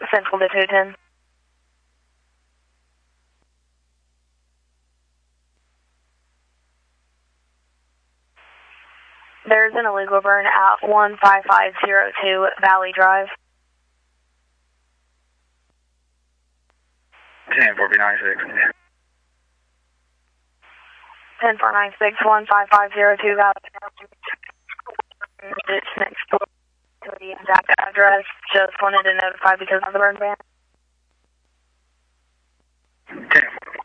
Central to 210. There's an illegal burn at 15502 Valley Drive. 10496. 10496, 15502 Valley Drive. It's next door to the exact address. Just wanted to notify because of the burn ban.